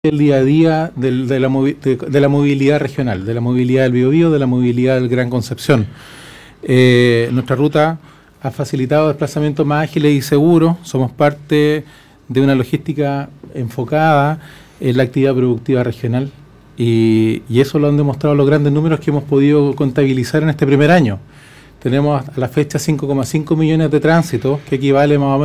el día a día de la movilidad regional, de la movilidad del Biobío, de la movilidad del Gran Concepción. Nuestra ruta ha facilitado desplazamientos más ágiles y seguros. Somos parte de una logística enfocada en la actividad productiva regional y eso lo han demostrado los grandes números que hemos podido contabilizar en este primer año. Tenemos a la fecha 5,5 millones de tránsitos, que equivale más o menos